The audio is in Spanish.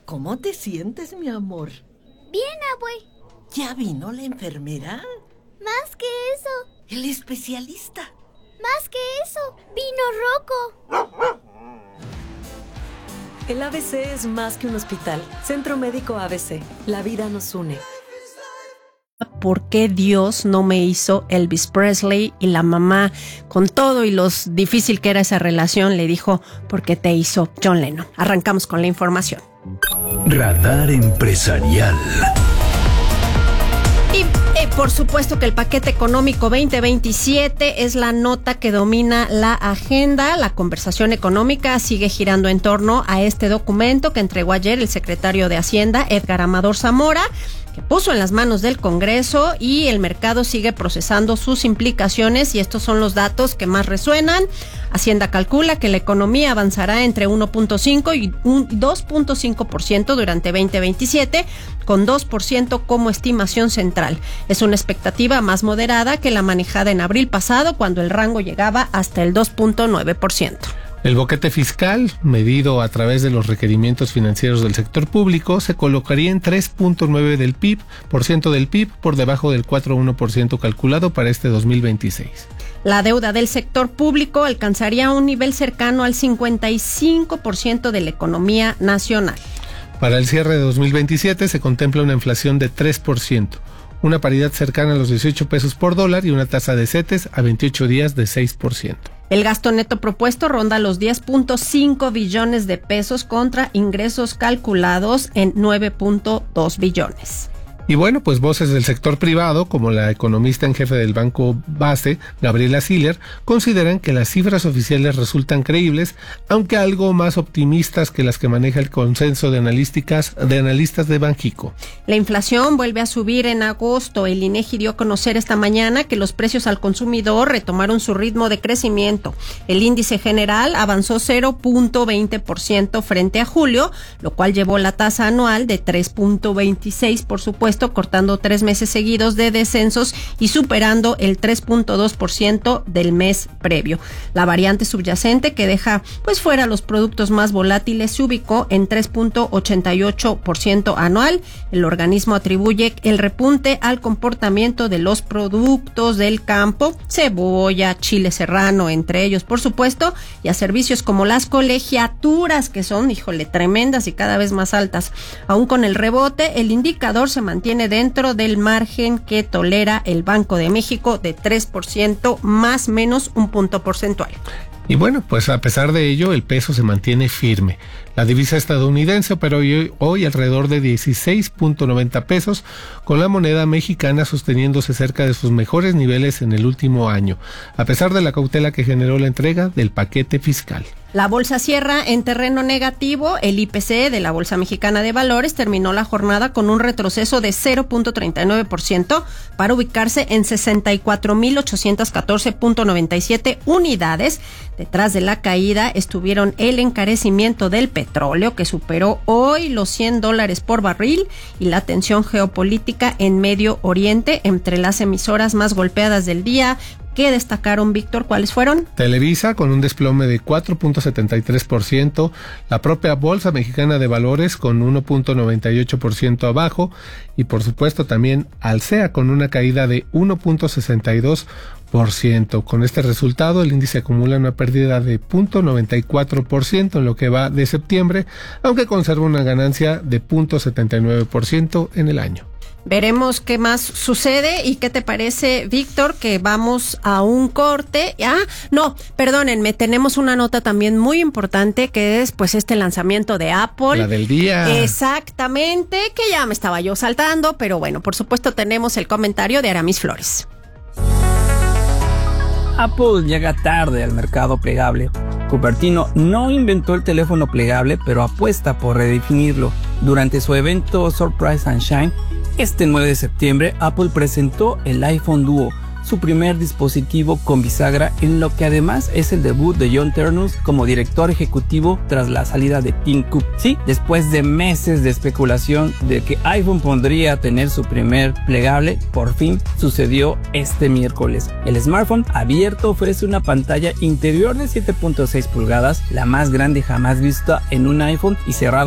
¿Cómo te sientes, mi amor? Bien, abue. ¿Ya vino la enfermera? Más que eso. El especialista. Más que eso. Vino Rocco. El ABC es más que un hospital. Centro Médico ABC. La vida nos une. ¿Por qué Dios no me hizo Elvis Presley? Y la mamá, con todo y lo difícil que era esa relación, le dijo, ¿por qué te hizo John Lennon? Arrancamos con la información. Radar Empresarial. Y por supuesto que el paquete económico 2027 es la nota que domina la agenda. La conversación económica sigue girando en torno a este documento que entregó ayer el secretario de Hacienda, Edgar Amador Zamora, que puso en las manos del Congreso, y el mercado sigue procesando sus implicaciones, y estos son los datos que más resuenan. Hacienda calcula que la economía avanzará entre 1.5 y 2.5% durante 2027, con 2% como estimación central. Es una expectativa más moderada que la manejada en abril pasado, cuando el rango llegaba hasta el 2.9%. El boquete fiscal, medido a través de los requerimientos financieros del sector público, se colocaría en 3.9% del PIB, por debajo del 4.1% calculado para este 2026. La deuda del sector público alcanzaría un nivel cercano al 55% de la economía nacional. Para el cierre de 2027 se contempla una inflación de 3%, una paridad cercana a los 18 pesos por dólar y una tasa de CETES a 28 días de 6%. El gasto neto propuesto ronda los 10.5 billones de pesos contra ingresos calculados en 9.2 billones. Y bueno, pues voces del sector privado, como la economista en jefe del Banco Base, Gabriela Siller, consideran que las cifras oficiales resultan creíbles, aunque algo más optimistas que las que maneja el consenso de analistas de Banxico. La inflación vuelve a subir en agosto. El INEGI dio a conocer esta mañana que los precios al consumidor retomaron su ritmo de crecimiento. El índice general avanzó 0.20% frente a julio, lo cual llevó la tasa anual de 3.26%, por supuesto, cortando 3 meses seguidos de descensos y superando el 3.2% del mes previo. La variante subyacente, que deja fuera los productos más volátiles, se ubicó en 3.88% anual. El organismo atribuye el repunte al comportamiento de los productos del campo, cebolla, chile serrano, entre ellos, por supuesto, y a servicios como las colegiaturas, que son, tremendas y cada vez más altas. Aún con el rebote, el indicador se mantiene dentro del margen que tolera el Banco de México de 3%, más o menos un punto porcentual. Y bueno, pues a pesar de ello, el peso se mantiene firme. La divisa estadounidense operó hoy alrededor de 16.90 pesos, con la moneda mexicana sosteniéndose cerca de sus mejores niveles en el último año, a pesar de la cautela que generó la entrega del paquete fiscal. La bolsa cierra en terreno negativo. El IPC de la Bolsa Mexicana de Valores terminó la jornada con un retroceso de 0.39% para ubicarse en 64.814.97 unidades. Detrás de la caída estuvieron el encarecimiento del petróleo, que superó hoy los $100 por barril, y la tensión geopolítica en Medio Oriente. Entre las emisoras más golpeadas del día, ¿qué destacaron, Víctor? ¿Cuáles fueron? Televisa, con un desplome de 4.73%, la propia Bolsa Mexicana de Valores con 1.98% abajo, y por supuesto también Alsea con una caída de 1.62%. Con este resultado, el índice acumula una pérdida de 0.94% en lo que va de septiembre, aunque conserva una ganancia de 0.79% en el año. Veremos qué más sucede. ¿Y qué te parece, Víctor, que vamos a un corte? Perdónenme, tenemos una nota también muy importante, que es este lanzamiento de Apple. La del día. Exactamente, que ya me estaba yo saltando, pero bueno, por supuesto tenemos el comentario de Aramis Flores. Apple llega tarde al mercado plegable. Cupertino no inventó el teléfono plegable, pero apuesta por redefinirlo. Durante su evento Surprise and Shine, este 9 de septiembre, Apple presentó el iPhone Duo, su primer dispositivo con bisagra, en lo que además es el debut de John Ternus como director ejecutivo tras la salida de Tim Cook. Sí, después de meses de especulación de que iPhone podría tener su primer plegable, por fin sucedió este miércoles. El smartphone abierto ofrece una pantalla interior de 7.6 pulgadas, la más grande jamás vista en un iPhone, y cerrado